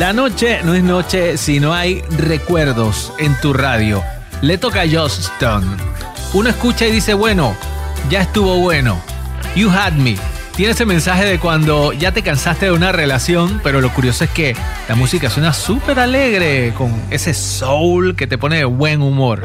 La noche no es noche si no hay recuerdos en tu radio. Le toca a Joss Stone. Uno escucha y dice, bueno, ya estuvo bueno. You had me. Tiene ese mensaje de cuando ya te cansaste de una relación, pero lo curioso es que la música suena súper alegre, con ese soul que te pone de buen humor.